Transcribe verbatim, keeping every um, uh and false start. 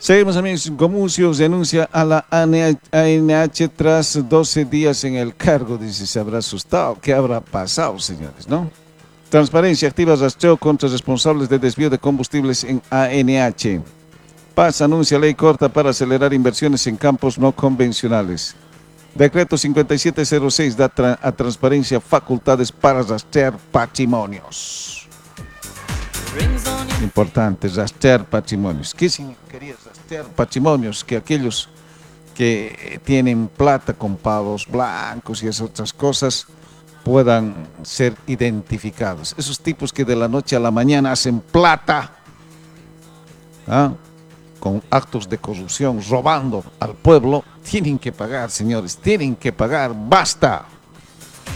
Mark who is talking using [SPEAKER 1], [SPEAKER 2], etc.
[SPEAKER 1] Seguimos, amigos. Gomucio denuncia a la A N H tras doce días en el cargo. Dice, se habrá asustado. ¿Qué habrá pasado, señores? ¿No? Transparencia activa rastreo contra responsables de desvío de combustibles en A N H. Paz anuncia ley corta para acelerar inversiones en campos no convencionales. Decreto cincuenta y siete cero seis da tra a transparencia facultades para rastrear patrimonios. Importante, rastrear patrimonios. ¿Qué significaría rastrear patrimonios? Que aquellos que tienen plata con pavos blancos y esas otras cosas puedan ser identificados. Esos tipos que de la noche a la mañana hacen plata, ¿ah?, con actos de corrupción, robando al pueblo, tienen que pagar, señores, tienen que pagar, basta.